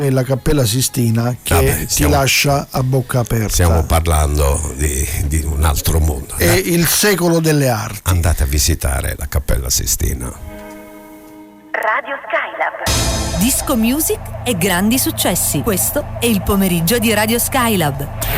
la Cappella Sistina che ti lascia a bocca aperta. Stiamo parlando di un altro mondo. È il secolo delle arti. Andate a visitare la Cappella Sistina. Radio Skylab. Disco music e grandi successi. Questo è il pomeriggio di Radio Skylab.